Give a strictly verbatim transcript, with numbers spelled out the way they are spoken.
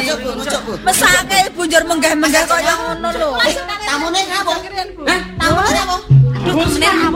Mesake bunjur menggah-menggah kaya ngono lho. Tamune ngapa? Hah? Tamune apa? Tamune apa?